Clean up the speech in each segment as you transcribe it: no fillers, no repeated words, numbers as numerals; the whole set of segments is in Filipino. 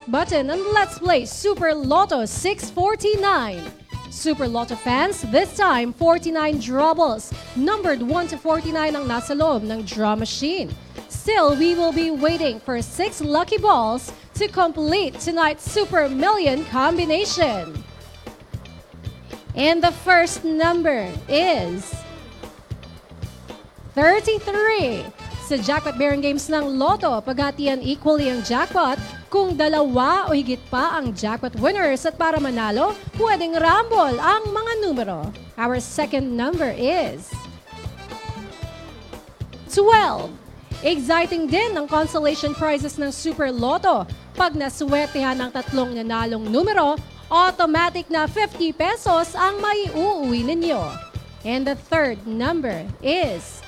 button and let's play Super Lotto 649. Super Lotto fans, this time 49 draw balls, numbered 1 to 49 ang nasa loob ng draw machine. Still, we will be waiting for 6 lucky balls to complete tonight's Super Million combination. And the first number is 33. Sa jackpot bearing games ng Lotto, paghatian equally ang jackpot kung dalawa o higit pa ang jackpot winners at para manalo, pwedeng rumble ang mga numero. Our second number is 12. Exciting din ang consolation prizes ng Super Lotto. Pag naswertehan ang tatlong nanalong numero, automatic na 50 pesos ang maiuuwi ninyo. And the third number is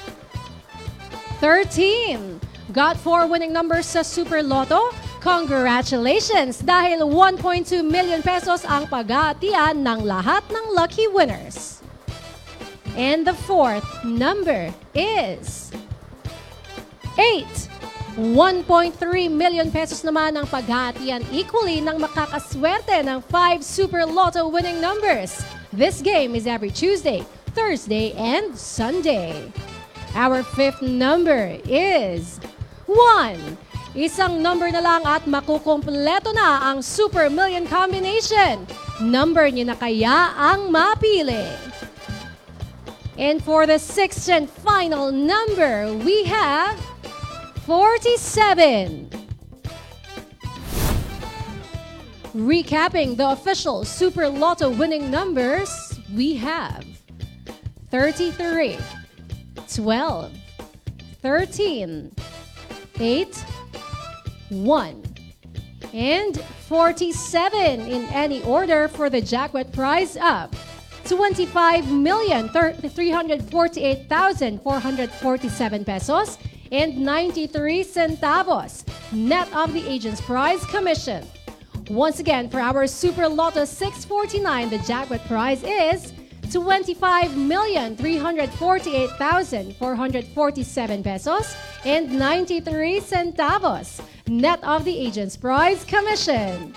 13. Got 4 winning numbers sa Super Lotto? Congratulations! Dahil 1.2 million pesos ang paghahatian ng lahat ng lucky winners. And the fourth number is 8. 1.3 million pesos naman ang paghahatian equally ng makakaswerte ng 5 Super Lotto winning numbers. This game is every Tuesday, Thursday, and Sunday. Our fifth number is 1. Isang number na lang at makukumpleto na ang Super Million combination. Number niyo na kaya ang mapili. And for the sixth and final number, we have 47. Recapping the official Super Lotto winning numbers, we have 33, 12, 13, 8, 1, and 47 in any order for the jackpot prize of 25,348,447 pesos and 93 centavos, net of the agent's prize commission. Once again, for our Super Lotto 649, the jackpot prize is 25,348,447 pesos and 93 centavos, net of the agent's prize commission.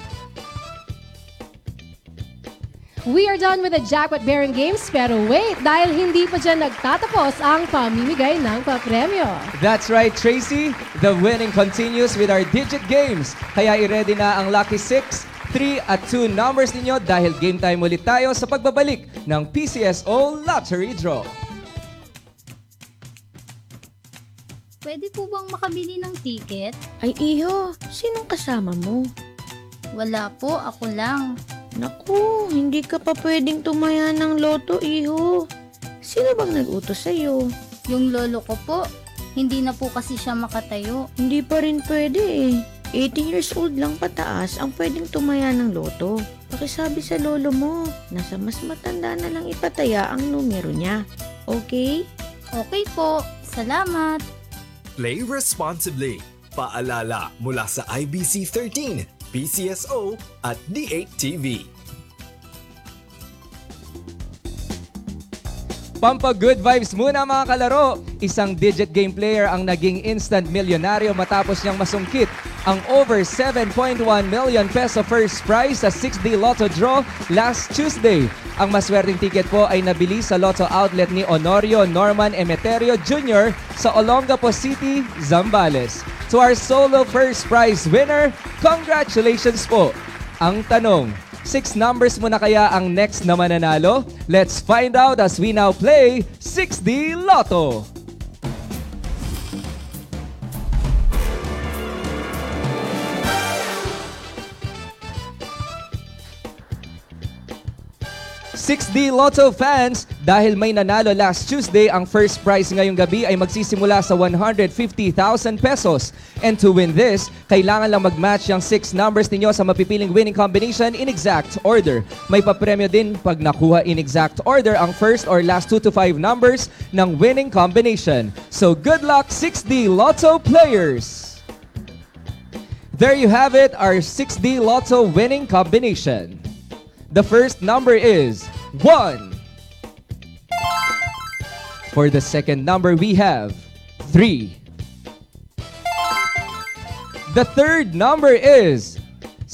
We are done with the jackpot bearing games, pero wait, dahil hindi pa dyan nagtatapos ang pamimigay ng papremyo. That's right, Tracy. The winning continues with our digit games. Kaya i-ready na ang Lucky 6, 3 at 2 numbers ninyo dahil game time ulit tayo sa pagbabalik ng PCSO Lottery Draw. Pwede po bang makabili ng ticket? Ay, Iho, sinong kasama mo? Wala po, ako lang. Naku, hindi ka pa pwedeng tumaya ng loto, Iho. Sino bang nag-utos sa'yo? Yung lolo ko po, hindi na po kasi siya makatayo. Hindi pa rin pwede eh. 80 years old lang pataas ang pwedeng tumaya ng loto. Pakisabi sa lolo mo, nasa mas matanda na lang ipataya ang numero niya. Okay? Okay po, salamat. Play responsibly. Paalala mula sa IBC 13, PCSO at D8TV. Pampa good vibes muna mga kalaro. Isang digit game player ang naging instant milyonaryo matapos niyang masungkit ang over 7.1 million peso first prize sa 6D Lotto draw last Tuesday. Ang maswerteng ticket po ay nabili sa Lotto outlet ni Honorio Norman Emeterio Jr. sa Olongapo City, Zambales. To our solo first prize winner, congratulations po! Ang tanong, 6 numbers mo na kaya ang next na mananalo? Let's find out as we now play 6D Lotto! ...6D Lotto fans, dahil may nanalo last Tuesday, ang first prize ngayong gabi ay magsisimula sa 150,000 pesos. And to win this, kailangan lang mag-match yung 6 numbers ninyo sa mapipiling winning combination in exact order. May papremyo din pag nakuha in exact order ang first or last 2 to 5 numbers ng winning combination. So good luck 6D Lotto players! There you have it, our 6D Lotto winning combination. The first number is 1. For the second number, we have 3. The third number is